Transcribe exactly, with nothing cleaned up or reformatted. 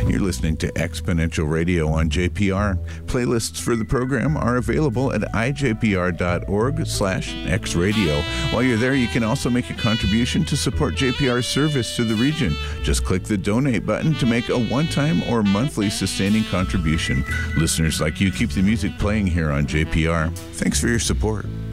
You're listening to Exponential Radio on J P R. Playlists for the program are available at i j p r dot org slash x radio. While you're there, you can also make a contribution to support J P R's service to the region. Just click the donate button to make a one-time or monthly sustaining contribution. Listeners like you keep the music playing here on J P R. Thanks for your support.